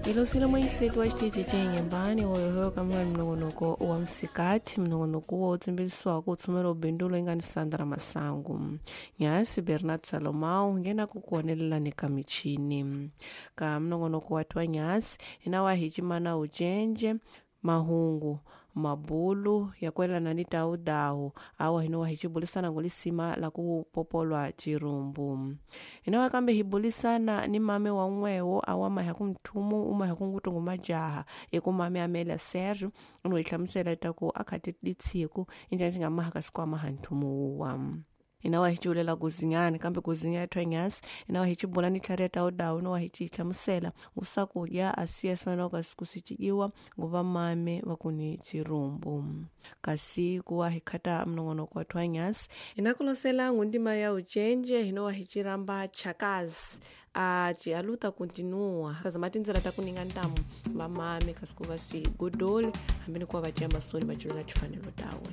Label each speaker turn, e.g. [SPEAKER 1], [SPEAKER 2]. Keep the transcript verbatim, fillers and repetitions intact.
[SPEAKER 1] Ilo sila mwenyesetu wa chitichi chenye mbani oyohoyo kama mnongonoko wa msikati mnongonoko wa utimbiliswa kutumela ubindulo ingani Sandra Masangu nyasi Bernard Salomao ngena kukuonelela nika michini ka mnongonoko watu wa nyasi inawa hichimana ujenje mahungu mabulu ya kwela na nita udahu awa hino wahichibulisana ngulisima la kupopolwa chirumbu inawa kambe hibulisana ni mame wa mwewo awama hakumtumu uma hakungutungu majaha eku mame amela Serge unwe ikamsela itaku akatititsiku injanjinga mahaka sikwa mahantumu uwa inawa hichulela kuzinyani kambe kuzinya etwa nyasi inawa hichibula ni chareta udahu inawa hichichamusela usakuja asiyeswana kasikusichigiwa nguva mame wakuni chirumbu kasi kuwa hikata mnongono kwa twa nyasi inakulosela ngundima ya ujenje inawa hichiramba chakazi aji aluta kontinua kazamatinzela takuninga ndamu vamame kasikuva si godoli ambini kuwa vajamba soni machulela chifanelo dawe